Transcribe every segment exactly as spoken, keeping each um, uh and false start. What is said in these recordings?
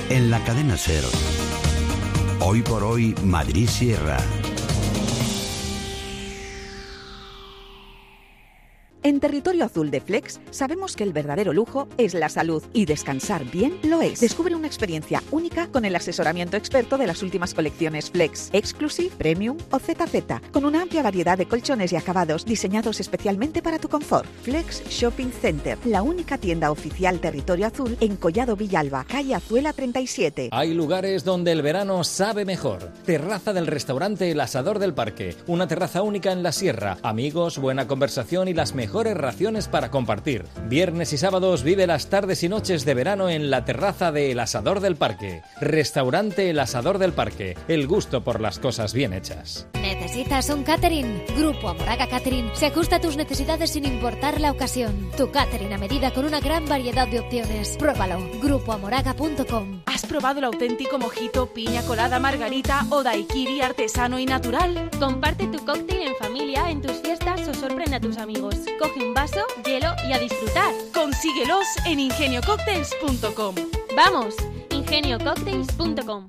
En la cadena SER, Hoy por Hoy Madrid Sierra. En Territorio Azul de Flex sabemos que el verdadero lujo es la salud y descansar bien lo es. Descubre una experiencia única con el asesoramiento experto de las últimas colecciones Flex, Exclusive, Premium o Z Z, con una amplia variedad de colchones y acabados diseñados especialmente para tu confort. Flex Shopping Center, la única tienda oficial Territorio Azul en Collado Villalba, calle Azuela treinta y siete. Hay lugares donde el verano sabe mejor. Terraza del restaurante El Asador del Parque, una terraza única en la sierra, amigos, buena conversación y las mejores mejores raciones para compartir. Viernes y sábados vive las tardes y noches de verano en la terraza de El Asador del Parque. Restaurante El Asador del Parque. El gusto por las cosas bien hechas. ¿Necesitas un catering? Grupo Amoraga Catering se ajusta a tus necesidades sin importar la ocasión. Tu catering a medida con una gran variedad de opciones. Pruébalo. grupo amoraga punto com. ¿Has probado el auténtico mojito, piña colada, margarita o daiquiri artesano y natural? Comparte tu cóctel en familia, en tus fiestas o sorprende a tus amigos. Coge un vaso, hielo y a disfrutar. Consíguelos en ingenio cocktails punto com. ¡Vamos! ingenio cocktails punto com.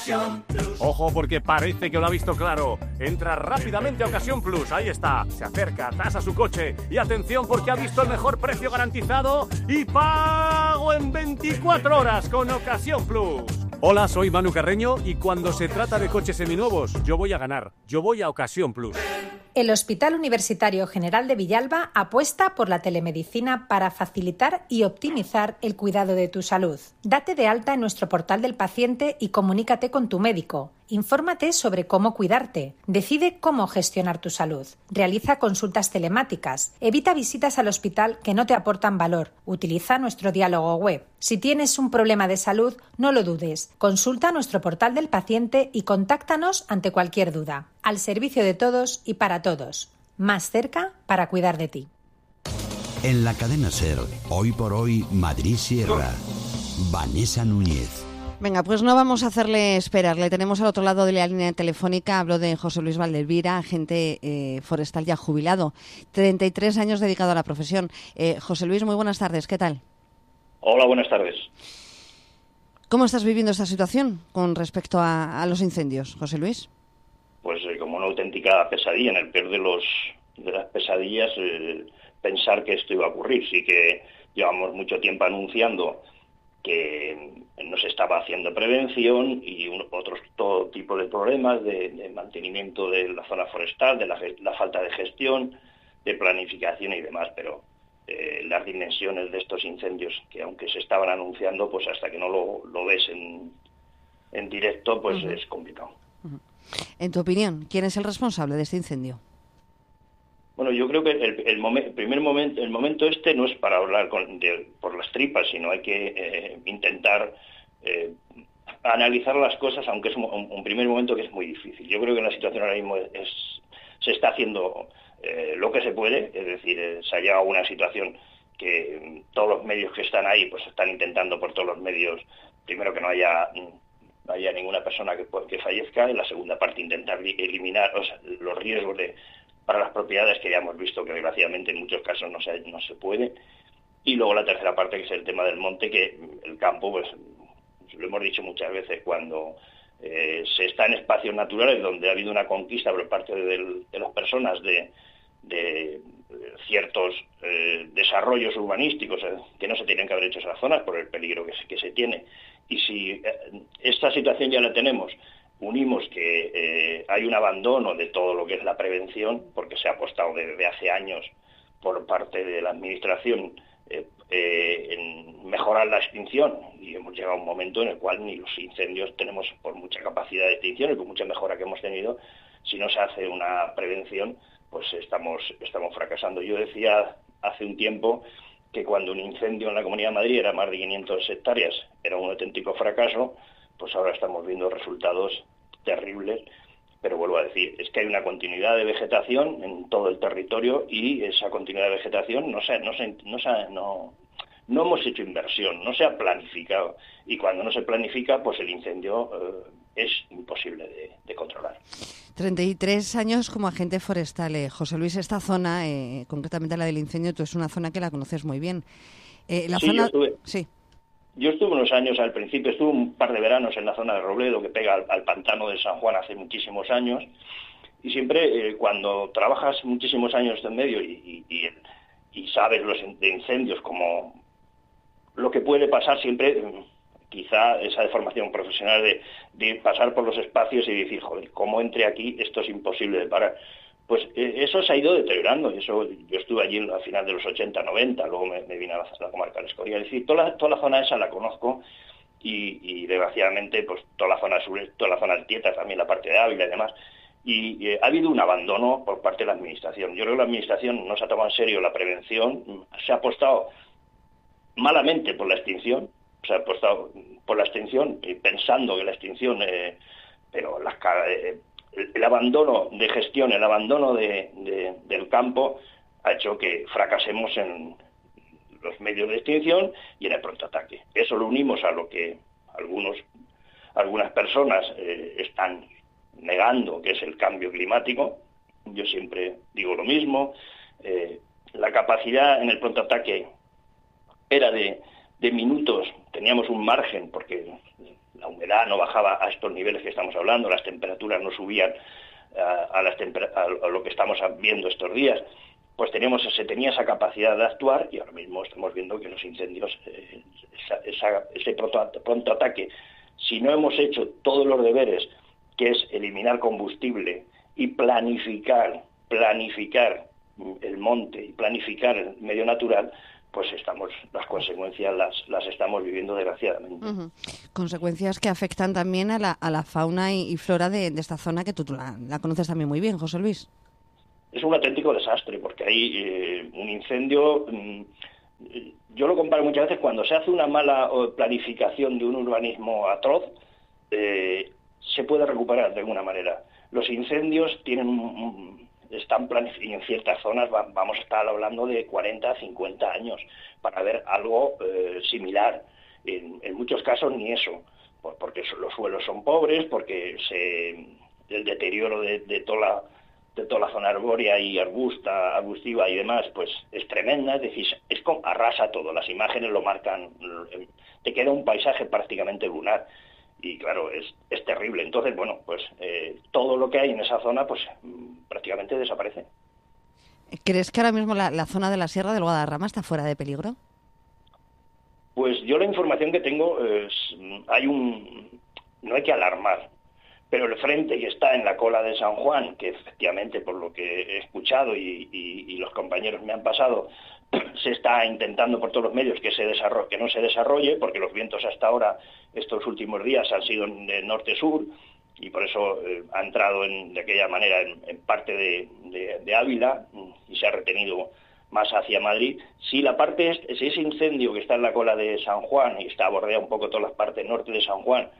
Ojo, porque parece que lo ha visto claro. Entra rápidamente a Ocasión Plus. Ahí está. Se acerca, tasa su coche. Y atención, porque ha visto el mejor precio garantizado y pago en veinticuatro horas con Ocasión Plus. Hola, soy Manu Carreño y cuando se trata de coches seminuevos, yo voy a ganar. Yo voy a Ocasión Plus. El Hospital Universitario General de Villalba apuesta por la telemedicina para facilitar y optimizar el cuidado de tu salud. Date de alta en nuestro portal del paciente y comunícate con tu médico. Infórmate sobre cómo cuidarte. Decide cómo gestionar tu salud. Realiza consultas telemáticas. Evita visitas al hospital que no te aportan valor. Utiliza nuestro diálogo web. Si tienes un problema de salud, no lo dudes. Consulta nuestro portal del paciente y contáctanos ante cualquier duda. Al servicio de todos y para todos. Más cerca para cuidar de ti. En la cadena SER, Hoy por Hoy Madrid Sierra. Vanessa Núñez. Venga, pues no vamos a hacerle esperar. Le tenemos al otro lado de la línea telefónica. Hablo de José Luis Valdelvira, agente eh, forestal ya jubilado. treinta y tres años dedicado a la profesión. Eh, José Luis, muy buenas tardes. ¿Qué tal? Hola, buenas tardes. ¿Cómo estás viviendo esta situación con respecto a, a los incendios, José Luis? Pues eh, como una auténtica pesadilla, en el peor de, los, de las pesadillas, eh, pensar que esto iba a ocurrir. Sí que llevamos mucho tiempo anunciando que no se estaba haciendo prevención y un, otros todo tipo de problemas de, de mantenimiento de la zona forestal, de la, la falta de gestión, de planificación y demás, pero eh, las dimensiones de estos incendios, que aunque se estaban anunciando, pues hasta que no lo, lo ves en, en directo, pues uh-huh. es complicado. Uh-huh. En tu opinión, ¿quién es el responsable de este incendio? Bueno, yo creo que el, el, momen, el primer momento, el momento este no es para hablar con, de, por las tripas, sino hay que eh, intentar eh, analizar las cosas, aunque es un, un primer momento que es muy difícil. Yo creo que la situación ahora mismo es, es, se está haciendo eh, lo que se puede, es decir, eh, se ha llegado a una situación que eh, todos los medios que están ahí pues están intentando por todos los medios, primero que no haya... no haya ninguna persona que, que fallezca, en la segunda parte intentar eliminar o sea, los riesgos de para las propiedades, que ya hemos visto que desgraciadamente en muchos casos no se, no se puede, y luego la tercera parte, que es el tema del monte, que el campo, pues lo hemos dicho muchas veces, cuando eh, se está en espacios naturales donde ha habido una conquista por parte de, de las personas de, de ciertos eh, desarrollos urbanísticos eh, que no se tienen que haber hecho esas zonas por el peligro que se, que se tiene, y si eh, esta situación ya la tenemos, unimos que eh, hay un abandono de todo lo que es la prevención, porque se ha apostado desde hace años por parte de la Administración eh, eh, en mejorar la extinción, y hemos llegado a un momento en el cual ni los incendios tenemos, por mucha capacidad de extinción y por mucha mejora que hemos tenido, si no se hace una prevención, pues estamos, estamos fracasando. Yo decía hace un tiempo que cuando un incendio en la Comunidad de Madrid era más de quinientas hectáreas, era un auténtico fracaso, pues ahora estamos viendo resultados terribles, pero vuelvo a decir, es que hay una continuidad de vegetación en todo el territorio y esa continuidad de vegetación no se, no se, no se, no, no hemos hecho inversión, no se ha planificado, y cuando no se planifica, pues el incendio eh, es imposible de, de controlar. treinta y tres años como agente forestal, eh, José Luis. Esta zona, eh, concretamente la del incendio, tú es una zona que la conoces muy bien. Eh, la sí, zona... yo estuve. Sí. yo estuve unos años al principio, estuve un par de veranos en la zona de Robledo, que pega al, al pantano de San Juan hace muchísimos años, y siempre eh, cuando trabajas muchísimos años en medio y, y, y, y sabes los de incendios como lo que puede pasar siempre, quizá esa deformación profesional de, de pasar por los espacios y decir, joder, ¿cómo entré aquí? Esto es imposible de parar. Pues eh, eso se ha ido deteriorando, y eso yo estuve allí a final de los ochenta, noventa, luego me, me vine a la, a la comarca del Escorial, es decir, toda la, toda la zona esa la conozco, y, y desgraciadamente pues toda la zona sur, toda la zona del Tieta, también la parte de Ávila y demás, y eh, ha habido un abandono por parte de la administración. Yo creo que la administración no se ha tomado en serio la prevención, se ha apostado malamente por la extinción, se ha apostado por la extinción, eh, pensando que la extinción, eh, pero las eh, el, el abandono de gestión, el abandono de, de, del campo ha hecho que fracasemos en los medios de extinción y en el pronto ataque. Eso lo unimos a lo que algunos, algunas personas eh, están negando, que es el cambio climático. Yo siempre digo lo mismo, eh, la capacidad en el pronto ataque era de, de minutos, teníamos un margen porque la humedad no bajaba a estos niveles que estamos hablando, las temperaturas no subían a, a, las temper- a lo que estamos viendo estos días, pues teníamos, se tenía esa capacidad de actuar, y ahora mismo estamos viendo que los incendios, eh, esa, esa, ese pronto, pronto ataque, si no hemos hecho todos los deberes, que es eliminar combustible y planificar, planificar el monte y planificar el medio natural, pues estamos, las consecuencias las, las estamos viviendo desgraciadamente. Uh-huh. Consecuencias que afectan también a la, a la fauna y, y flora de, de esta zona, que tú, tú la, la conoces también muy bien, José Luis. Es un auténtico desastre, porque hay eh, un incendio. Mmm, yo lo comparo muchas veces cuando se hace una mala planificación de un urbanismo atroz, eh, se puede recuperar de alguna manera. Los incendios tienen un, un están planificados, y en ciertas zonas va, vamos a estar hablando de cuarenta, cincuenta años para ver algo eh, similar. En, en muchos casos ni eso, por, porque los suelos son pobres, porque se, el deterioro de, de, toda la, de toda la zona arbórea y arbusta, arbustiva y demás, pues es tremenda, es decir, es como, arrasa todo, las imágenes lo marcan, te queda un paisaje prácticamente lunar. Y claro, es, es terrible. Entonces, bueno, pues eh, todo lo que hay en esa zona, pues prácticamente desaparece. ¿Crees que ahora mismo la, la zona de la Sierra del Guadarrama está fuera de peligro? Pues yo la información que tengo es, hay un, no hay que alarmar, pero el frente que está en la cola de San Juan, que efectivamente por lo que he escuchado y, y, y los compañeros me han pasado, se está intentando por todos los medios que se desarrolle, que no se desarrolle, porque los vientos hasta ahora, estos últimos días, han sido de norte-sur, y por eso eh, ha entrado en, de aquella manera en, en parte de, de, de Ávila, y se ha retenido más hacia Madrid. Si la parte, si ese incendio que está en la cola de San Juan, y está bordea un poco todas las partes norte de San Juan,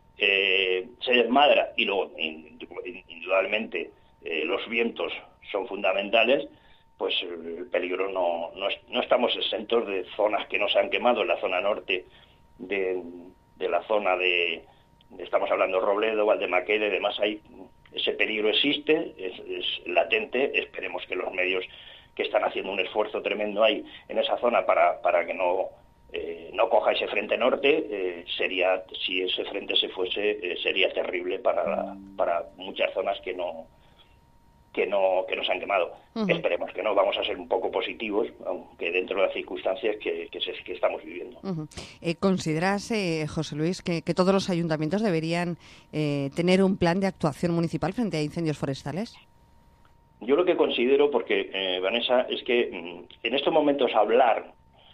eh, se desmadra, y luego, indudablemente, eh, los vientos son fundamentales, pues el peligro no, no, no estamos exentos de zonas que no se han quemado. En la zona norte de, de la zona de, de, estamos hablando Robledo, Valdemaqueda y demás, hay, ese peligro existe, es, es latente. Esperemos que los medios que están haciendo un esfuerzo tremendo ahí en esa zona para, para que no, eh, no coja ese frente norte, eh, sería, si ese frente se fuese, eh, sería terrible para, para muchas zonas que no que no que no se han quemado. Uh-huh. Esperemos que no, vamos a ser un poco positivos, aunque dentro de las circunstancias que, que, se, que estamos viviendo. Uh-huh. Eh, ¿Consideras, eh, José Luis, que, que todos los ayuntamientos deberían eh, tener un plan de actuación municipal frente a incendios forestales? Yo lo que considero, porque, eh, Vanessa, es que en estos momentos hablar,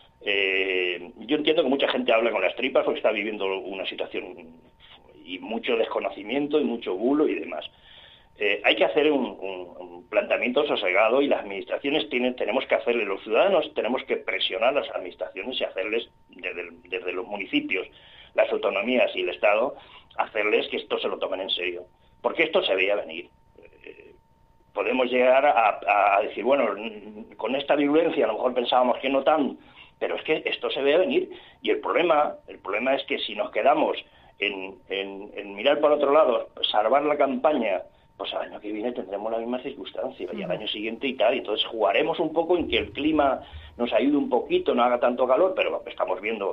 eh, yo entiendo que mucha gente habla con las tripas porque está viviendo una situación y mucho desconocimiento y mucho bulo y demás. Eh, hay que hacer un, un, un planteamiento sosegado, y las administraciones tienen, tenemos que hacerle, los ciudadanos tenemos que presionar a las administraciones y hacerles, desde, desde los municipios, las autonomías y el Estado, hacerles que esto se lo tomen en serio, porque esto se veía venir. Eh, podemos llegar a, a decir, bueno, con esta virulencia a lo mejor pensábamos que no tan, pero es que esto se veía venir, y el problema, el problema es que si nos quedamos en, en, en mirar por otro lado, salvar la campaña, pues al año que viene tendremos la misma circunstancia, y al año siguiente y tal, y entonces jugaremos un poco en que el clima nos ayude un poquito, no haga tanto calor, pero estamos viendo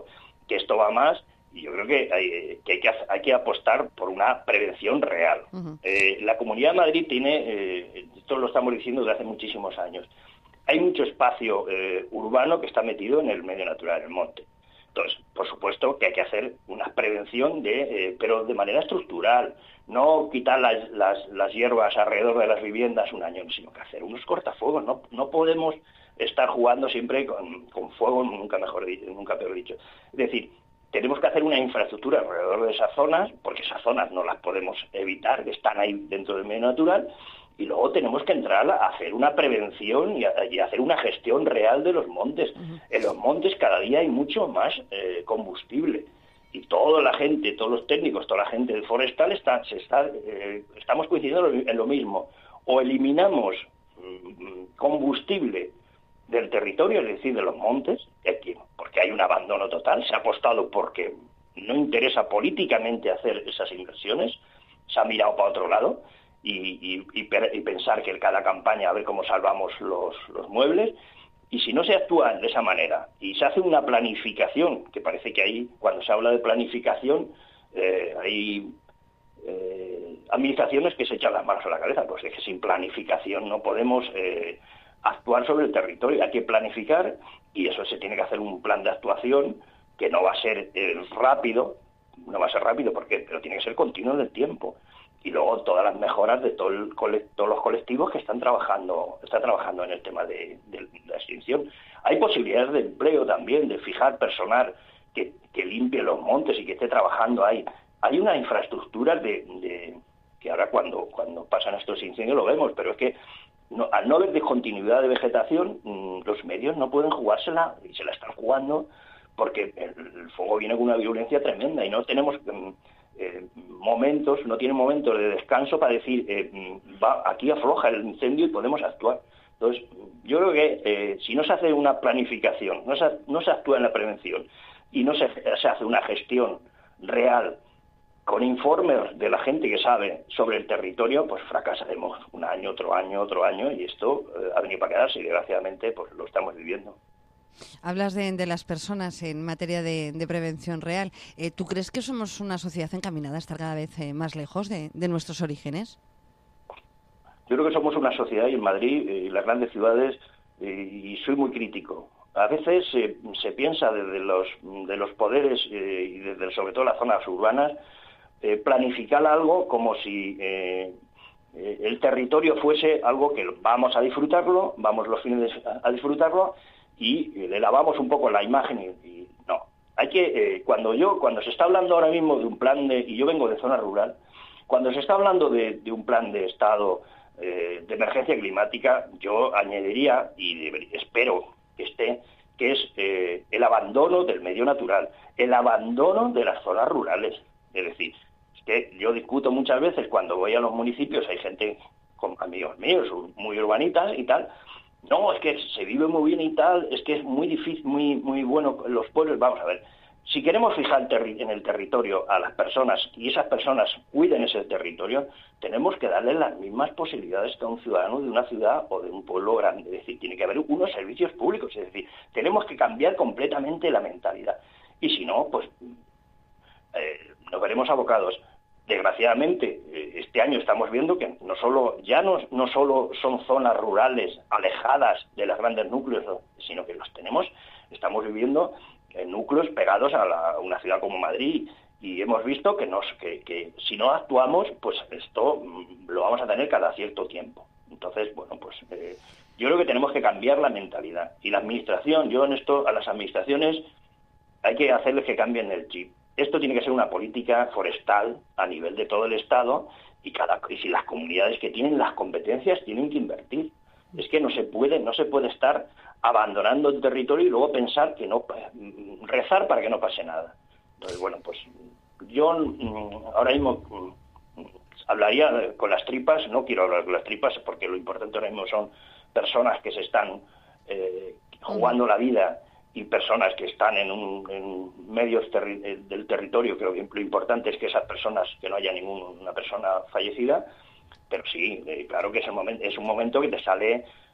que esto va más, y yo creo que hay que, hay que, hay que apostar por una prevención real. Uh-huh. Eh, la Comunidad de Madrid tiene, eh, esto lo estamos diciendo desde hace muchísimos años, hay mucho espacio eh, urbano que está metido en el medio natural, en el monte. Entonces, por supuesto que hay que hacer una prevención, de, eh, pero de manera estructural, no quitar las, las, las hierbas alrededor de las viviendas un año, sino que hacer unos cortafuegos. No, no podemos estar jugando siempre con, con fuego, nunca mejor nunca peor dicho. Es decir, tenemos que hacer una infraestructura alrededor de esas zonas, porque esas zonas no las podemos evitar, que están ahí dentro del medio natural, y luego tenemos que entrar a hacer una prevención y, a, y hacer una gestión real de los montes. Uh-huh. En los montes cada día hay mucho más eh, combustible, y toda la gente, todos los técnicos, toda la gente forestal está, se está, eh, estamos coincidiendo en lo mismo. O eliminamos mm, combustible del territorio, es decir, de los montes, porque hay un abandono total, se ha apostado porque no interesa políticamente hacer esas inversiones, se ha mirado para otro lado, y, y, y, y pensar que en cada campaña a ver cómo salvamos los, los muebles, y si no se actúa de esa manera, y se hace una planificación, que parece que ahí, cuando se habla de planificación, eh, hay eh, administraciones que se echan las manos a la cabeza, pues es que sin planificación no podemos eh, actuar sobre el territorio, hay que planificar, y eso se tiene que hacer un plan de actuación que no va a ser eh, rápido, no va a ser rápido porque pero tiene que ser continuo en el tiempo, y luego todas las mejoras de todo el cole, todos los colectivos que están trabajando están trabajando en el tema de, de, de la extinción. Hay posibilidades de empleo también, de fijar personal que, que limpie los montes y que esté trabajando ahí. Hay una infraestructura de, de que ahora cuando cuando pasan estos incendios lo vemos, pero es que no, al no haber discontinuidad de vegetación, mmm, los medios no pueden jugársela, y se la están jugando, porque el, el fuego viene con una violencia tremenda, y no tenemos mmm, eh, momentos, no tienen momentos de descanso para decir, eh, va, aquí afloja el incendio y podemos actuar. Entonces, yo creo que eh, si no se hace una planificación, no se, no se actúa en la prevención, y no se, se hace una gestión real, con informes de la gente que sabe sobre el territorio, pues fracasaremos un año, otro año, otro año, y esto eh, ha venido para quedarse, y desgraciadamente pues lo estamos viviendo. Hablas de, de las personas en materia de, de prevención real. Eh, ¿Tú crees que somos una sociedad encaminada a estar cada vez eh, más lejos de, de nuestros orígenes? Yo creo que somos una sociedad, y en Madrid y eh, las grandes ciudades, eh, y soy muy crítico. A veces eh, se piensa desde los, de los poderes eh, y desde sobre todo las zonas urbanas, Eh, planificar algo como si eh, eh, el territorio fuese algo que vamos a disfrutarlo, vamos los fines de, a disfrutarlo, y eh, le lavamos un poco la imagen, y, y no. Hay que, eh, cuando yo, cuando se está hablando ahora mismo de un plan de, y yo vengo de zona rural, cuando se está hablando de, de un plan de Estado eh, de emergencia climática, yo añadiría, y debería, espero que esté, que es eh, el abandono del medio natural, el abandono de las zonas rurales. Es decir, que yo discuto muchas veces cuando voy a los municipios, hay gente con amigos míos muy urbanitas y tal, no, es que se vive muy bien y tal, es que es muy difícil, muy muy bueno los pueblos. Vamos a ver, si queremos fijar terri- en el territorio a las personas, y esas personas cuiden ese territorio, tenemos que darle las mismas posibilidades que a un ciudadano de una ciudad o de un pueblo grande. Es decir, tiene que haber unos servicios públicos, es decir, tenemos que cambiar completamente la mentalidad, y si no, pues eh, nos veremos abocados. Desgraciadamente, este año estamos viendo que no solo ya no, no solo son zonas rurales alejadas de los grandes núcleos, sino que los tenemos, estamos viviendo en núcleos pegados a, la, a una ciudad como Madrid, y hemos visto que, nos, que, que si no actuamos, pues esto lo vamos a tener cada cierto tiempo. Entonces, bueno, pues eh, yo creo que tenemos que cambiar la mentalidad. Y la administración, yo en esto, a las administraciones hay que hacerles que cambien el chip. Esto tiene que ser una política forestal a nivel de todo el Estado, y cada y si las comunidades que tienen las competencias tienen que invertir. Es que no se puede no se puede estar abandonando el territorio y luego pensar que no, rezar para que no pase nada. Entonces, bueno, pues yo ahora mismo hablaría con las tripas, no quiero hablar con las tripas porque lo importante ahora mismo son personas que se están eh, jugando la vida, y personas que están en, un, en medios terri- del territorio. Creo que lo importante es que esas personas, que no haya ninguna persona fallecida, pero sí, eh, claro que es, el momento, es un momento que te sale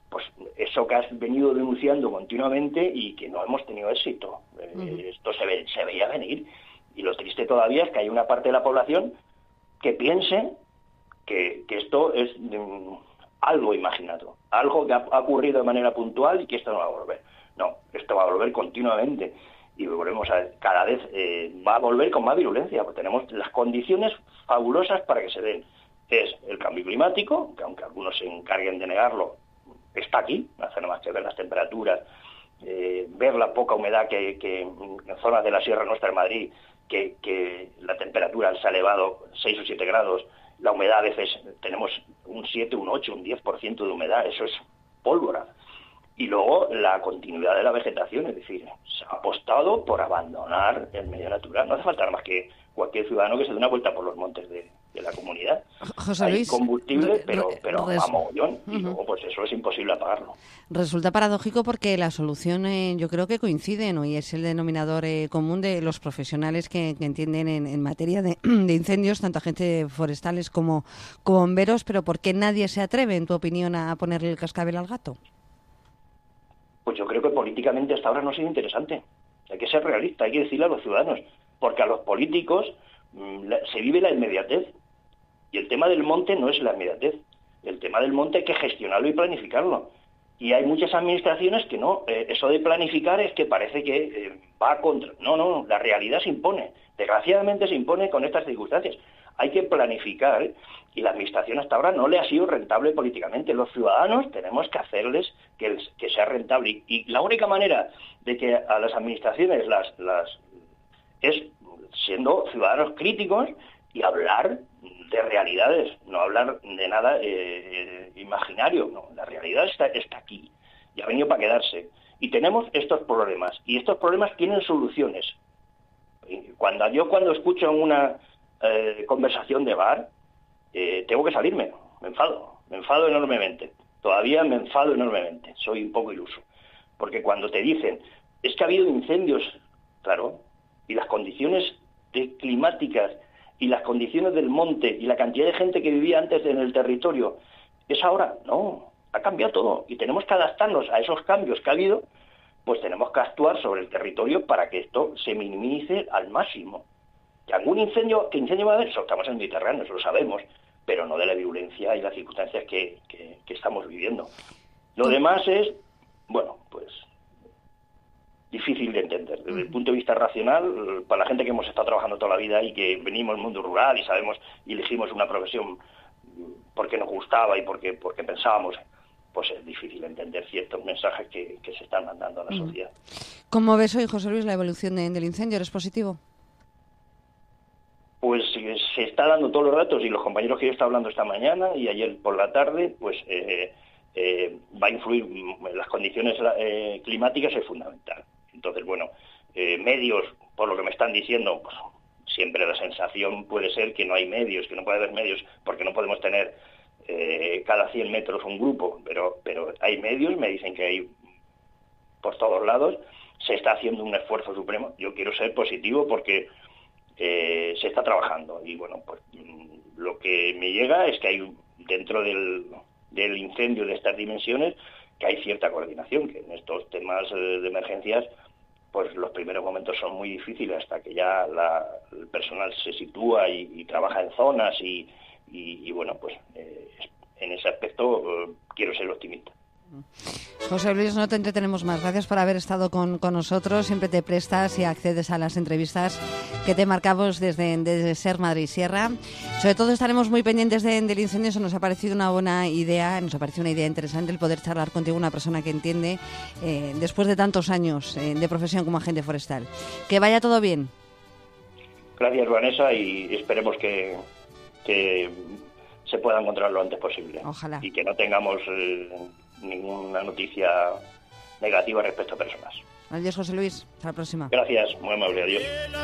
pues eso que has venido denunciando continuamente y que no hemos tenido éxito. Eh, uh-huh. Esto se, ve, se veía venir. Y lo triste todavía es que hay una parte de la población que piense que, que esto es um, algo imaginado, algo que ha, ha ocurrido de manera puntual y que esto no va a volver. No, esto va a volver continuamente y volvemos a cada vez eh, va a volver con más virulencia, porque tenemos las condiciones fabulosas para que se den. Es el cambio climático, que aunque algunos se encarguen de negarlo, está aquí, no hace nada más que ver las temperaturas, eh, ver la poca humedad que, que en zonas de la Sierra Nuestra de Madrid, que, que la temperatura se ha elevado seis o siete grados, la humedad a veces tenemos un siete, un ocho, un diez por ciento de humedad, eso es pólvora. Y luego la continuidad de la vegetación, es decir, se ha apostado por abandonar el medio natural. No hace falta más que cualquier ciudadano que se dé una vuelta por los montes de, de la comunidad. José Luis, hay combustible, pero, pero res... a mogollón, y uh-huh. luego pues eso es imposible apagarlo. Resulta paradójico porque la solución eh, yo creo que coincide, ¿no? Y es el denominador eh, común de los profesionales que, que entienden en, en materia de, de incendios, tanto agentes forestales como, como bomberos, pero ¿por qué nadie se atreve, en tu opinión, a ponerle el cascabel al gato? Pues yo creo que políticamente hasta ahora no ha sido interesante. Hay que ser realista, hay que decirle a los ciudadanos, porque a los políticos mmm, la, se vive la inmediatez. Y el tema del monte no es la inmediatez. El tema del monte hay que gestionarlo y planificarlo. Y hay muchas administraciones que no. Eh, eso de planificar es que parece que eh, va contra. No, no, la realidad se impone. Desgraciadamente se impone con estas circunstancias. Hay que planificar y la administración hasta ahora no le ha sido rentable políticamente. Los ciudadanos tenemos que hacerles que, que sea rentable. Y, y la única manera de que a las administraciones las, las es siendo ciudadanos críticos y hablar de realidades, no hablar de nada eh, eh, imaginario. No, la realidad está, está aquí y ha venido para quedarse. Y tenemos estos problemas y estos problemas tienen soluciones. Cuando yo cuando escucho una eh, conversación de bar, eh, tengo que salirme, me enfado, me enfado enormemente. Todavía me enfado enormemente, soy un poco iluso. Porque cuando te dicen, es que ha habido incendios, claro, y las condiciones de, climáticas y las condiciones del monte y la cantidad de gente que vivía antes en el territorio, ¿es ahora? No, ha cambiado todo y tenemos que adaptarnos a esos cambios que ha habido, pues tenemos que actuar sobre el territorio para que esto se minimice al máximo. Que algún incendio, que incendio va a haber, eso estamos en el Mediterráneo, eso lo sabemos, pero no de la violencia y las circunstancias que, que, que estamos viviendo. Lo demás es, bueno, pues difícil de entender. Desde el punto de vista racional, para la gente que hemos estado trabajando toda la vida y que venimos del mundo rural y sabemos y elegimos una profesión porque nos gustaba y porque, porque pensábamos, pues es difícil entender ciertos mensajes que, que se están mandando a la mm. sociedad. ¿Cómo ves hoy, José Luis, la evolución de, del incendio? ¿Eres positivo? Pues se está dando todos los datos y los compañeros que yo estaba hablando esta mañana y ayer por la tarde, pues eh, eh, va a influir, las condiciones eh, climáticas es fundamental. Entonces, bueno, eh, medios, por lo que me están diciendo, pues siempre la sensación puede ser que no hay medios, que no puede haber medios, porque no podemos tener eh, cada cien metros un grupo, pero, pero hay medios, me dicen que hay por todos lados, se está haciendo un esfuerzo supremo. Yo quiero ser positivo porque eh, se está trabajando y, bueno, pues lo que me llega es que hay dentro del, del incendio de estas dimensiones que hay cierta coordinación, que en estos temas de emergencias pues los primeros momentos son muy difíciles hasta que ya la, el personal se sitúa y, y trabaja en zonas y, y, y bueno, pues eh, en ese aspecto eh, quiero ser optimista. José Luis, no te entretenemos más. Gracias por haber estado con, con nosotros. Siempre te prestas y accedes a las entrevistas que te marcamos desde, desde Ser Madrid Sierra. Sobre todo estaremos muy pendientes de, del incendio. Eso nos ha parecido una buena idea, nos ha parecido una idea interesante el poder charlar contigo, una persona que entiende eh, después de tantos años eh, de profesión como agente forestal. Que vaya todo bien. Gracias, Vanessa, y esperemos que, que se pueda encontrar lo antes posible. Ojalá. Y que no tengamos eh, ninguna noticia negativa respecto a personas. Adiós, José Luis. Hasta la próxima. Gracias, muy amable. Adiós.